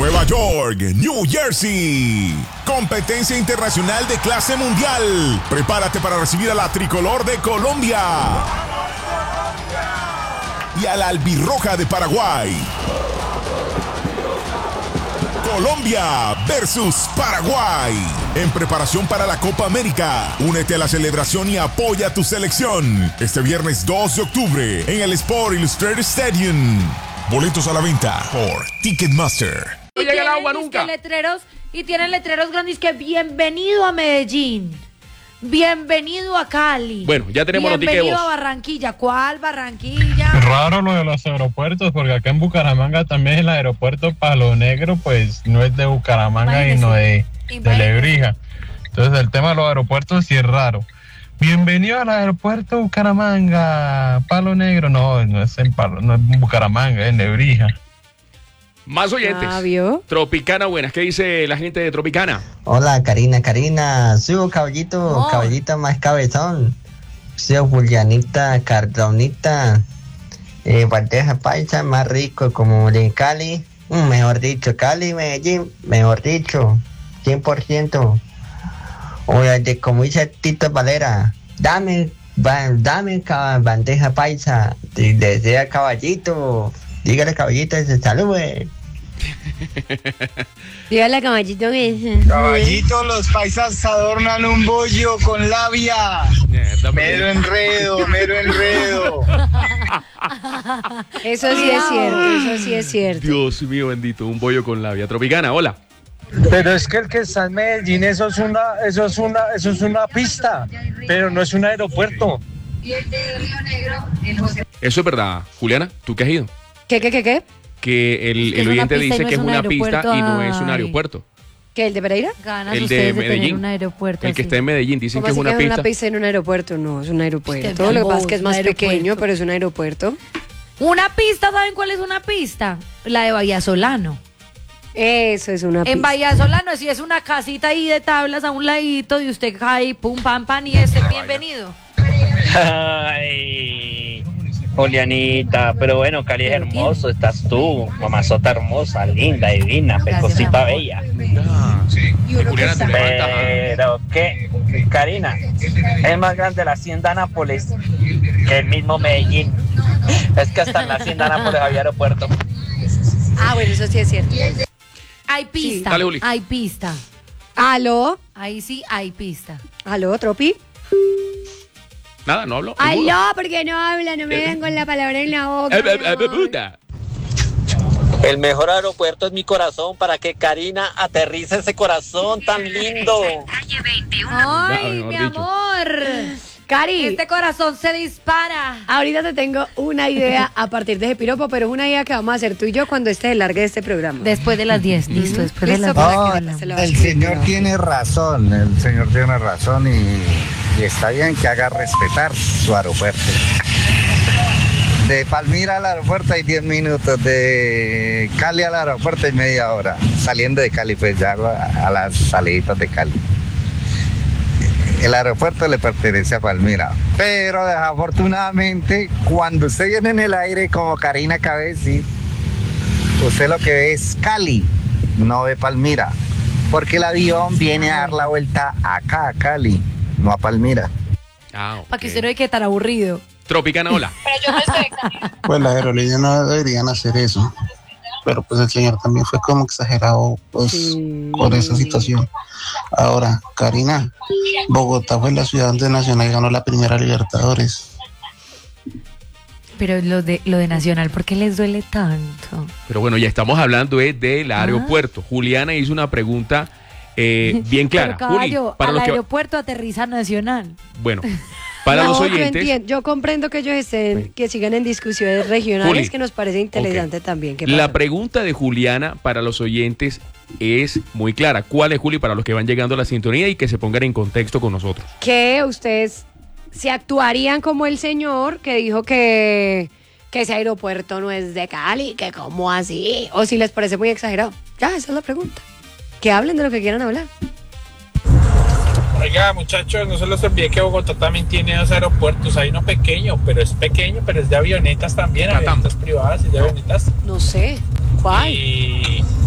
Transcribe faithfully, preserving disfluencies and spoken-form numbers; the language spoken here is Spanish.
Nueva York, New Jersey. Competencia internacional de clase mundial. Prepárate para recibir a la tricolor de Colombia y a la albirroja de Paraguay. Colombia versus Paraguay. En preparación para la Copa América. Únete a la celebración y apoya a tu selección. Este viernes dos de octubre en el Sport Illustrated Stadium. Boletos a la venta por Ticketmaster. No llega el agua nunca. Letreros, y tienen letreros grandes que bienvenido a Medellín. Bienvenido a Cali. Bueno, ya tenemos los tickets. Bienvenido a Barranquilla. ¿Cuál Barranquilla? Es raro lo de los aeropuertos, porque acá en Bucaramanga también el aeropuerto Palo Negro, pues no es de Bucaramanga y no de, de Lebrija. Entonces el tema de los aeropuertos sí es raro. Bienvenido al aeropuerto Bucaramanga, Palo Negro. No, no es en Palo, no es en Bucaramanga, es en Lebrija. Más oyentes. Ah, ¿vio? Tropicana, buenas. ¿Qué dice la gente de Tropicana? Hola, Karina, Karina. Soy caballito, oh. caballito más cabezón. Soy Julianita, Cardonita. Eh, bandeja paisa más rico como en Cali. Mm, mejor dicho, Cali, Medellín, mejor dicho, cien por ciento. Oye, como dice Tito Valera, dame, dame bandeja paisa. Si desea caballito, dígale caballito que se salude. Dígale a caballito que... Caballito, los paisas adornan un bollo con labia. Mierda, mero enredo, mero enredo. Eso sí es cierto, eso sí es cierto. Dios mío bendito, un bollo con labia. Tropicana, hola. Pero es que el que está en Medellín, eso es una, eso es una, eso es una pista, pero no es un aeropuerto. Eso es verdad, Juliana, ¿tú qué has ido? ¿Qué, qué, qué, qué? Que el, el oyente dice que es una pista y no es un aeropuerto. ¿Qué, el de Pereira? Ganas el de Medellín, un aeropuerto el que así. Está en Medellín, dicen que es una que pista. Es una pista en un aeropuerto, no, es un aeropuerto. Todo lo que pasa es que es más pequeño, pero es un aeropuerto. Una pista, ¿saben cuál es una pista? La de Bahía Solano. Eso es una pista. En Bahía Solano, si es una casita ahí de tablas a un ladito y usted cae, pum, pam, pam, y este bienvenido. Ay, Julianita, pero bueno, Cali es hermoso, estás tú, mamazota hermosa, linda, divina, pecosita bella. Ah, sí. Pero qué, Karina, es más grande la hacienda Nápoles que el mismo Medellín. Es que hasta en la hacienda Nápoles había aeropuerto. Ah, bueno, eso sí es cierto. Hay pista, sí. Dale, Juli. Hay pista. ¿Aló? Ahí sí hay pista. ¿Aló, Tropi? Nada, no hablo. Aló, porque no habla, no me eh, den con la palabra en la boca. Eh, eh, eh, puta. El mejor aeropuerto es mi corazón, para que Karina aterrice ese corazón tan lindo. Ay, no, mi dicho. amor. Cari, este corazón se dispara. Ahorita te tengo una idea a partir de ese piropo, pero es una idea que vamos a hacer tú y yo cuando esté de largue este programa. Después de las diez, listo, después de las diez. Oh, el señor tiene razón, el señor tiene razón y, y está bien que haga respetar su aeropuerto. De Palmira al aeropuerto hay diez minutos, de Cali al aeropuerto hay media hora. Saliendo de Cali, pues ya a, a las saliditas de Cali. El aeropuerto le pertenece a Palmira, pero desafortunadamente cuando usted viene en el aire como Karina Cabezi, usted lo que ve es Cali, no ve Palmira, porque el avión viene a dar la vuelta acá a Cali, no a Palmira. Ah, okay. Para que usted no quede tan aburrido. Tropicana, hola. Pero yo no estoy. Pues las aerolíneas no deberían hacer eso, pero pues el señor también fue como exagerado pues sí. Con esa situación. Ahora, Karina, Bogotá fue la ciudad donde Nacional ganó la primera Libertadores. Pero lo de lo de Nacional, ¿por qué les duele tanto? Pero bueno, ya estamos hablando eh, del aeropuerto. Ah. Juliana hizo una pregunta eh, bien clara. Pero, caballo, Juli, para al los aeropuerto que... aterriza Nacional. Bueno, para no, los oyentes. Yo, yo comprendo que ellos estén, que sigan en discusiones regionales, Juli, que nos parece interesante okay. también. ¿Qué la pregunta de Juliana para los oyentes es muy clara. ¿Cuál es, Juli, para los que van llegando a la sintonía y que se pongan en contexto con nosotros? Que ustedes se actuarían como el señor que dijo que, que ese aeropuerto no es de Cali, que cómo así, o si les parece muy exagerado. Ya, esa es la pregunta. Que hablen de lo que quieran hablar. Oiga, muchachos, no se los olvide que Bogotá también tiene dos aeropuertos. Hay uno pequeño, pero es pequeño, pero es de avionetas también, avionetas privadas y de avionetas. No sé, ¿cuál? Y